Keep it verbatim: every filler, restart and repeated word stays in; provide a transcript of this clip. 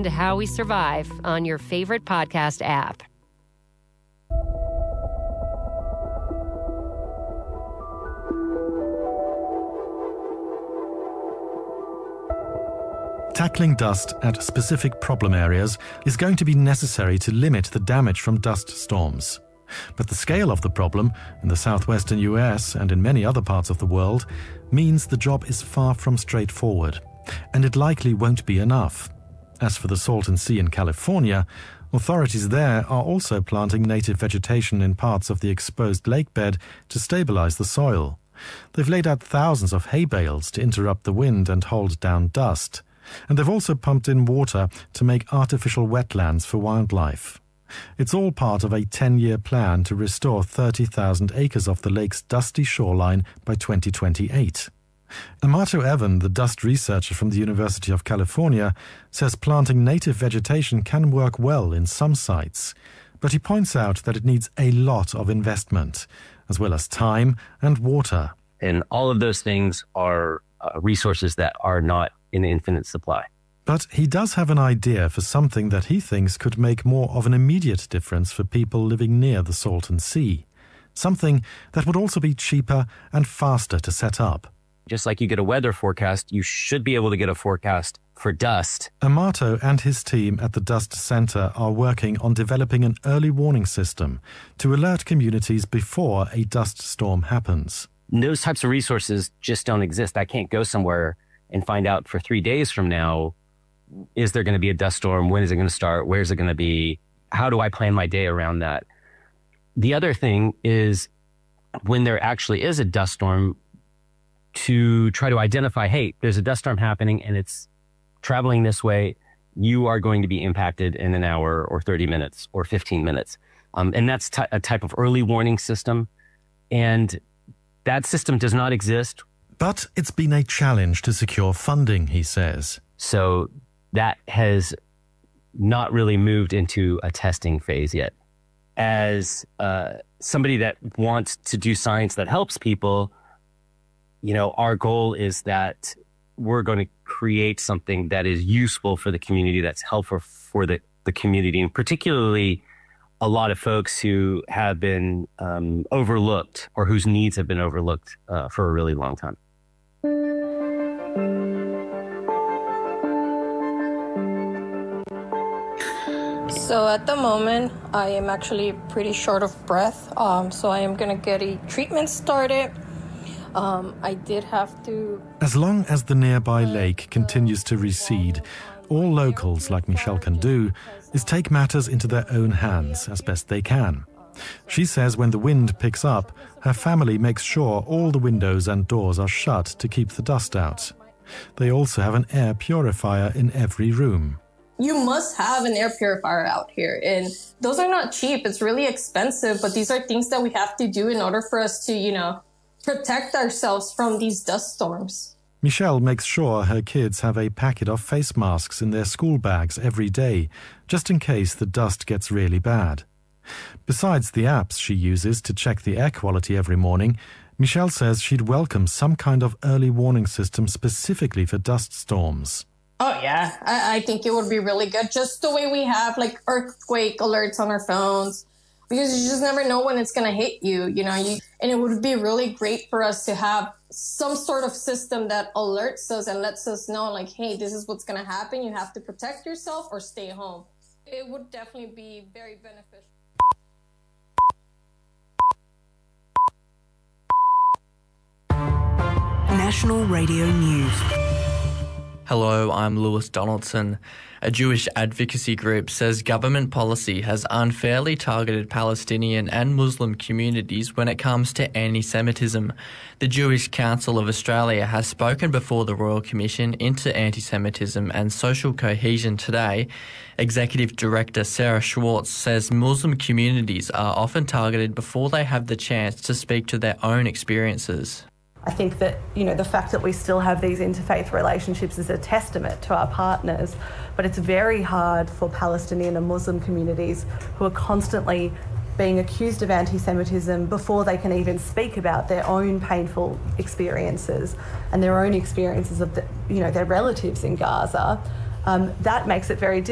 to How We Survive on your favorite podcast app. Tackling dust at specific problem areas is going to be necessary to limit the damage from dust storms. But the scale of the problem in the southwestern U S and in many other parts of the world means the job is far from straightforward, and it likely won't be enough. As for the Salton Sea in California, authorities there are also planting native vegetation in parts of the exposed lakebed to stabilize the soil. They've laid out thousands of hay bales to interrupt the wind and hold down dust. And they've also pumped in water to make artificial wetlands for wildlife. It's all part of a ten-year plan to restore thirty thousand acres of the lake's dusty shoreline by twenty twenty-eight. Amato Evan, the dust researcher from the University of California, says planting native vegetation can work well in some sites, but he points out that it needs a lot of investment, as well as time and water. And all of those things are uh, resources that are not in infinite supply. But he does have an idea for something that he thinks could make more of an immediate difference for people living near the Salton Sea. Something that would also be cheaper and faster to set up. Just like you get a weather forecast, you should be able to get a forecast for dust. Amato and his team at the Dust Center are working on developing an early warning system to alert communities before a dust storm happens. Those types of resources just don't exist. I can't go somewhere and find out for three days from now, is there going to be a dust storm? When is it going to start? Where is it going to be? How do I plan my day around that? The other thing is when there actually is a dust storm, to try to identify, hey, there's a dust storm happening and it's traveling this way. You are going to be impacted in an hour or thirty minutes or fifteen minutes. Um, and that's t- a type of early warning system. And that system does not exist. But it's been a challenge to secure funding, he says. So that has not really moved into a testing phase yet. As uh, somebody that wants to do science that helps people, you know, our goal is that we're going to create something that is useful for the community, that's helpful for the, the community, and particularly a lot of folks who have been um, overlooked or whose needs have been overlooked uh, for a really long time. So at the moment, I am actually pretty short of breath. Um, so I am going to get a treatment started. Um, I did have to... As long as the nearby lake continues to recede, all locals, like Michelle can do, is take matters into their own hands as best they can. She says when the wind picks up, her family makes sure all the windows and doors are shut to keep the dust out. They also have an air purifier in every room. You must have an air purifier out here, and those are not cheap. It's really expensive, but these are things that we have to do in order for us to, you know, protect ourselves from these dust storms. Michelle makes sure her kids have a packet of face masks in their school bags every day, just in case the dust gets really bad. Besides the apps she uses to check the air quality every morning, Michelle says she'd welcome some kind of early warning system specifically for dust storms. Oh, yeah. I, I think it would be really good. Just the way we have, like, earthquake alerts on our phones. Because you just never know when it's going to hit you, you know. You, and it would be really great for us to have some sort of system that alerts us and lets us know, like, hey, this is what's going to happen. You have to protect yourself or stay home. It would definitely be very beneficial. National Radio News. Hello, I'm Lewis Donaldson. A Jewish advocacy group says government policy has unfairly targeted Palestinian and Muslim communities when it comes to anti-Semitism. The Jewish Council of Australia has spoken before the Royal Commission into Anti-Semitism and Social Cohesion today. Executive Director Sarah Schwartz says Muslim communities are often targeted before they have the chance to speak to their own experiences. I think that, you know, the fact that we still have these interfaith relationships is a testament to our partners, but it's very hard for Palestinian and Muslim communities who are constantly being accused of anti-Semitism before they can even speak about their own painful experiences and their own experiences of, the, you know, their relatives in Gaza. Um, that makes it very difficult.